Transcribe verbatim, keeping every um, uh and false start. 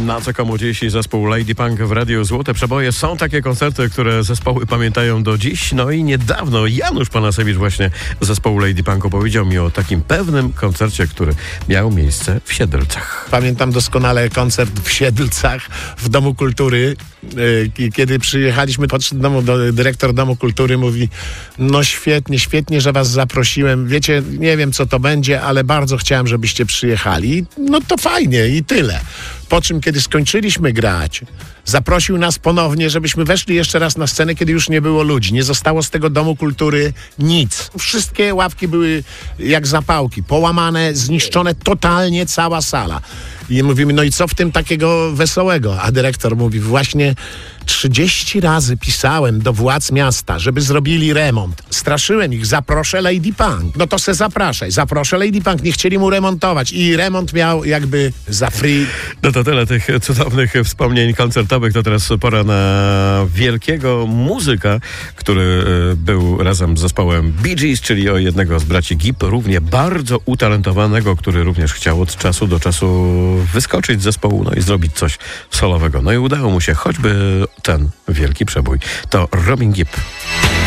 Na co komu dziś zespół Lady Punk w Radiu Złote Przeboje. Są takie koncerty, które zespoły pamiętają do dziś. No i niedawno Janusz Panasewicz właśnie z zespołu Lady Punk opowiedział mi o takim pewnym koncercie, który miał miejsce w Siedlcach. Pamiętam doskonale koncert w Siedlcach w Domu Kultury. Kiedy przyjechaliśmy, podszedł domu, do, dyrektor Domu Kultury mówi: no świetnie, świetnie, że was zaprosiłem. Wiecie, nie wiem co to będzie, ale bardzo chciałem, żebyście przyjechali. No to fajnie i tyle. Po czym, kiedy skończyliśmy grać, zaprosił nas ponownie, żebyśmy weszli jeszcze raz na scenę, kiedy już nie było ludzi. Nie zostało z tego Domu Kultury nic. Wszystkie ławki były jak zapałki, połamane, zniszczone totalnie cała sala. I mówimy, no i co w tym takiego wesołego? A dyrektor mówi, właśnie trzydzieści razy pisałem do władz miasta, żeby zrobili remont. Straszyłem ich, zaproszę Lady Punk. No to se zapraszaj, zaproszę Lady Punk. Nie chcieli mu remontować i remont miał jakby za free. No to tyle tych cudownych wspomnień koncertowych. To teraz pora na wielkiego muzyka, który był razem z zespołem Bee Gees, czyli o jednego z braci Gibb, równie bardzo utalentowanego, który również chciał od czasu do czasu wyskoczyć z zespołu, no i zrobić coś solowego. No i udało mu się choćby ten wielki przebój. To Robin Gibb.